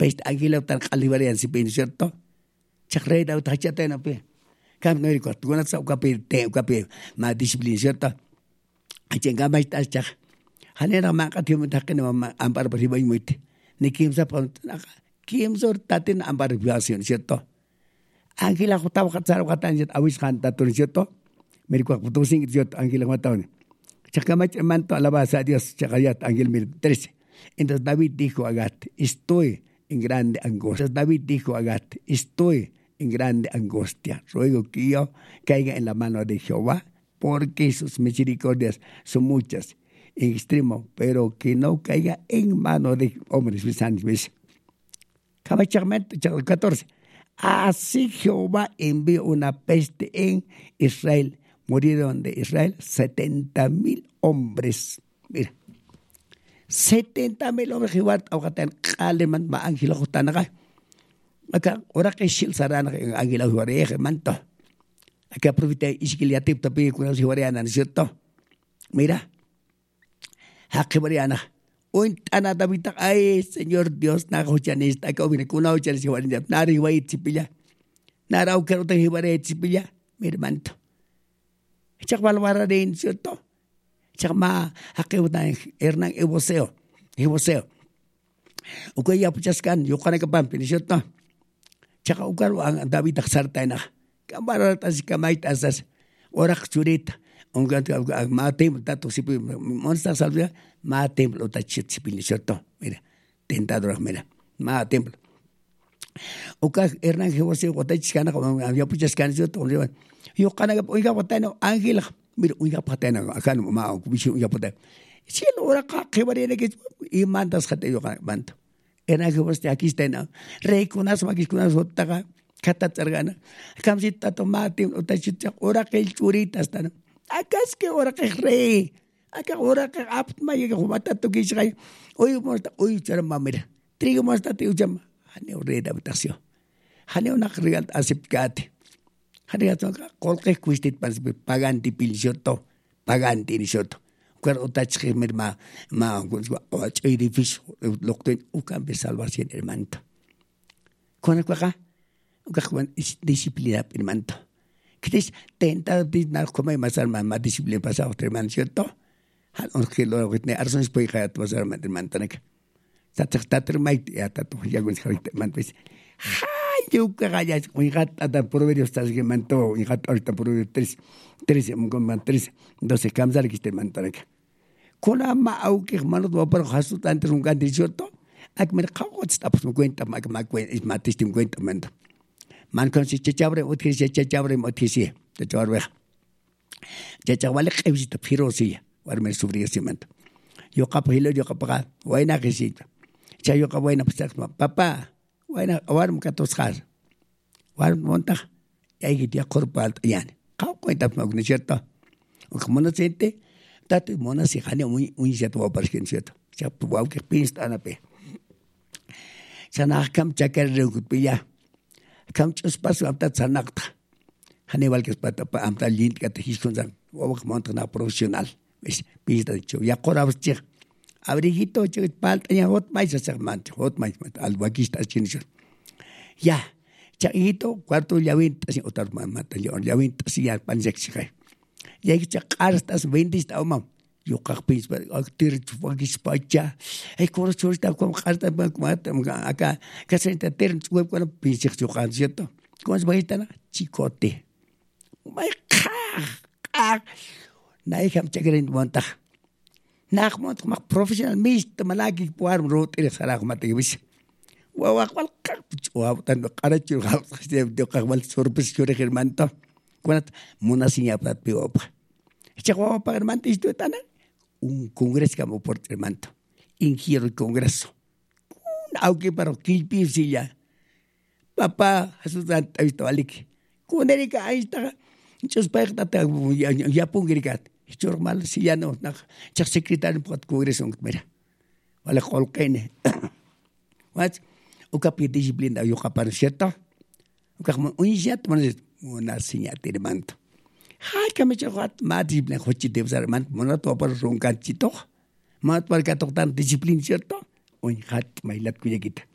Pest ángel tan calibarian si pin cierto. Chakre da tachate na pe. Kam no iko tuna sa ukapi ma disciplina cierto. Achenga mai ta chak. Hanera ma ka timu takke na ampar peribay muite. Ni kim sa pon kim sor tatin ampar viación cierto. Ángel ako taw katsar katan jet awis kan tatun cierto. Meriko puto sing cierto ángel mataon. Chaka mai manto alabanza a Dios chakayat ángel 13. Entonces David dijo a Agat, estoy en grande angustia. David dijo a Agat, estoy en grande angustia. Ruego que yo caiga en la mano de Jehová, porque sus misericordias son muchas en extremo, pero que no caiga en mano de hombres. 14. Así Jehová envió una peste en Israel. Murieron de Israel 70,000 hombres. Mira. 70,000 hombres Jehová awatan kaleman ma ángel jutanaga. Acá ora que shil sarana ángel juare manto. Acá profeta iskiliatip tapi kuna juareana, ¿cierto? Mira. Hakibariana. Un ana David ay Señor Dios na hujanista acá viene kuna hujan si juareana. Nari wait sipilla. Nara ukero te juare sipilla. Mira manto. Chak balwara din, ¿cierto? Chama hakiutan Hernán Eboseo. Uko ya puchaskan yukana kapampin cierto. Chaka ukaro ang David aksartay na. Kamara tas kamay tasas orak churita. Ungan matem tato sipi monsta salvia matem lo tachit sipi cierto. Mira, tentador mira. Matem. Uka Hernán Eboseo kotachkana como ya puchaskan cierto. Yukana oiga botano ángel. Mira, uiga patena akan ma kubishi uiga patena. Cielo ora ka kebarene que imandas khate yo manto. Ena que vos aquí está na. Rey kunas magis kunas otaga kata tsargana. Kamsita tomate otachita ora que el churita está. Akas que ora que rey. Aka ora que apt ma llega jumata to kishay. Oy morta oy charma mira. Trigo morta te ujama. Hane ore da habitación. Hane una regal aceptate. Hane atoka kolke kuistit paganti pilsioto. Paganti nisoto. Cuando utachke ma edificio lokten ukambe salvación hermano. Cuando acá disciplina hermano. Que es tenta de como más alma disciplina pasado hermano cierto. Al que lo que ne arson spoy hayat was hermano tanek. Tater mai ya tatu ya gun hermano pues. Yo que gallas un gato de proverbios estás que manto un gato ahorita proverbios 13 con 13 12 camzar que este mantanek. Kuna ma au que hermano do para hasu tanto un gan cierto. Ak mer kawo está pues me cuenta ma es matiste me cuenta manda. Man con si chachabre otri chachabre motisi. Chachabre. Chachabale que visita firosia. War me subría cemento. Yo capo hilo yo capo buena que sí. Chayo capo buena pues papá. Bueno, ahora me cato schar. Ahora monta. Y ahí ya corpal yan. Kau cuenta me cierto. O como no siente, tato mona se jane muy cierto va para que cierto. Ya puedo que pinsta na pe. Sana kam chakar reukupilla. Kam chus paso amta sanakta. Jane val que pata pa amta lint que te hiskon san. O monta na profesional. Ves pinsta dicho. Ya corabas chik. Abriguito, palta, hot mais sermante, hot mais, al vaquista chinchon. Ya, chaguito, cuarto llavintas, otra mata, llavintas y al pansexi. Ya que chacastas, vendiste a mam. Yo capis, actir, vaquis pacha. Como chorita, como carta, acá, casi te terren, web con pinches, yo cierto. ¿Cómo es bajita? Chicote. My car. Naikam chagrin monta. Nakmot mak professional mist malagi puar rot ile sarak matigis wa waqal wa tan qarachu de qawal sorbes chore germanto kunat monasinya plat piopa chaqwa pa germanto isto tana un congreso como por germanto ingiro el congreso un auque para kilpi silla papá asusan visto alik kunerika ahí está chos paikta ya pungirikat normal si ya no chak secretario pot congreso mira wala kolkene what ukapi disciplina yo kapar cierto ukam unjat mona sinya termanto hay kame chot ma disciplina hochi de sarman mona to par ronkan chito mat par ka tan disciplina cierto un hat mailat ku yegita